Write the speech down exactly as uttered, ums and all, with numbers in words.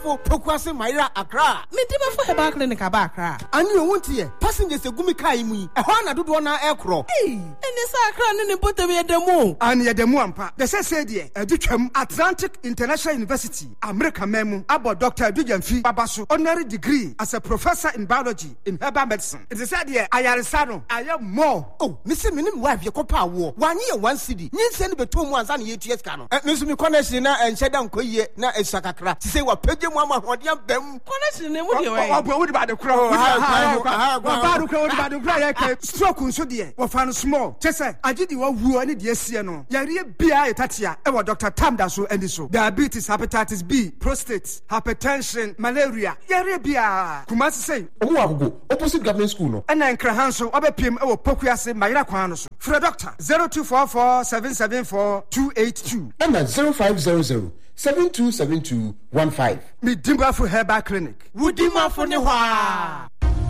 for Pokwase Maira Accra. Me dima for Herbal Clinic aba Accra. And you want here passengers a gumi kai mu. E ho na dodo na ekro. Hey, eni sa Accra ne bote me demo. An ye demo ampa. The say say there, edutwam Atlantic International University, America memu, about Doctor Edujamfi Babaso, honorary degree as a professor in biology in herbal medicine. It is said here, ayaresano, I am more. Oh, Mister Minim wife your copa war. One year one city. Ni send be two months and eight years canon. And Mister Connection and Shadam Koye na Esakakra. To say what Peggy Mama what yam them connection name what you way. What about the crowd? What about the crowd? Stroke on so dear. What fan small. Just say, I did you who any dear Siano. Yari Bia Tatia, ever Doctor Tamdaso and so. Diabetes, hepatitis B, prostate, hypertension, malaria. Yari Bia. Kumasi say, Omuago, opposite government school no. And then Krahanso, Obe P M, our Pokuase, Maira Kwanoso. For a doctor, zero two four four seven seven four two eight two. And at zero five zero zero seven two seven two one five. Me Dimba for Herbal Clinic. Wudima for Newa.